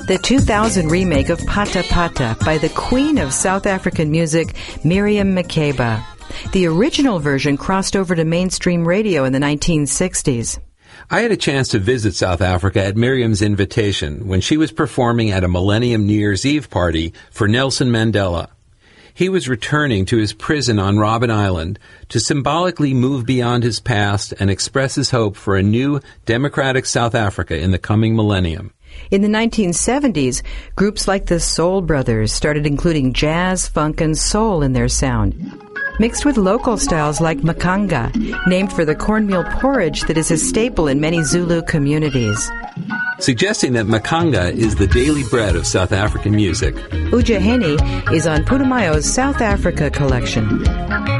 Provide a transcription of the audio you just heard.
the 2000 remake of Pata Pata by the Queen of South African music, Miriam Makeba. The original version crossed over to mainstream radio in the 1960s. I had a chance to visit South Africa at Miriam's invitation when she was performing at a Millennium New Year's Eve party for Nelson Mandela. He was returning to his prison on Robben Island to symbolically move beyond his past and express his hope for a new democratic South Africa in the coming millennium. In the 1970s, groups like the Soul Brothers started including jazz, funk, and soul in their sound, mixed with local styles like makanga, named for the cornmeal porridge that is a staple in many Zulu communities. Suggesting that makanga is the daily bread of South African music. Ujaheni is on Putumayo's South Africa collection.